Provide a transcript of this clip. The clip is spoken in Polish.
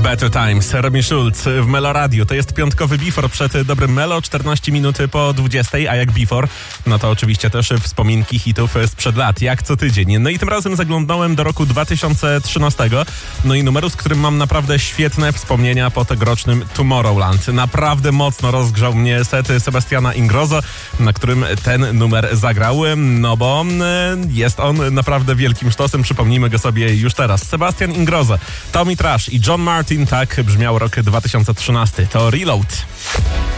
Better Times, Robin Schulz w Melo Radio. To jest piątkowy Before przed dobrym Melo, 14 minut po 20, a jak Before, no to oczywiście też wspominki hitów sprzed lat, jak co tydzień. No i tym razem zaglądnąłem do roku 2013, no i numeru, z którym mam naprawdę świetne wspomnienia po tegorocznym Tomorrowland. Naprawdę mocno rozgrzał mnie set Sebastiana Ingrosso, na którym ten numer zagrał, no bo jest on naprawdę wielkim sztosem, przypomnijmy go sobie już teraz. Sebastian Ingrosso, Tommy Trash i John Martin, tak brzmiał rok 2013. To Reload.